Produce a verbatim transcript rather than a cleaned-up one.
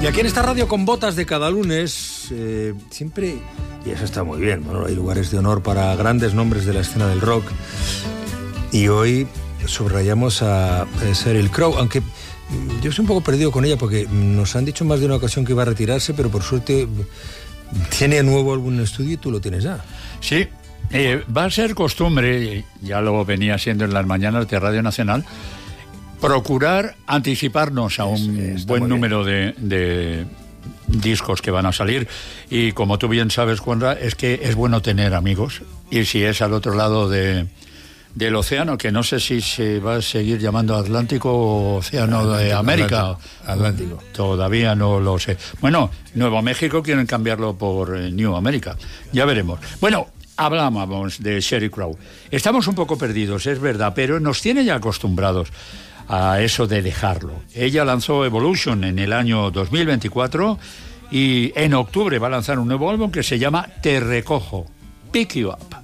Y aquí en esta radio con botas de cada lunes, eh, siempre, y eso está muy bien, bueno, hay lugares de honor para grandes nombres de la escena del rock. Y hoy subrayamos a, a Sheryl Crow, aunque yo estoy un poco perdido con ella porque nos han dicho más de una ocasión que iba a retirarse, pero por suerte tiene nuevo álbum en estudio y tú lo tienes ya. Sí, eh, va a ser costumbre, ya lo venía siendo en las mañanas de Radio Nacional, procurar anticiparnos a un es, buen número de, de discos que van a salir. Y como tú bien sabes, Juanra, es que es bueno tener amigos. Y si es al otro lado de, del océano, que no sé si se va a seguir llamando Atlántico o Océano Atlántico, de América. Atlántico, Atlántico. Todavía no lo sé. Bueno, Nuevo México quieren cambiarlo por New América. Ya veremos. Bueno, hablábamos de Sheryl Crow. Estamos un poco perdidos, es verdad, pero nos tiene ya acostumbrados a eso de dejarlo. Ella lanzó Evolution en el año dos mil veinticuatro y en octubre va a lanzar un nuevo álbum que se llama Te Recojo, Pick You Up.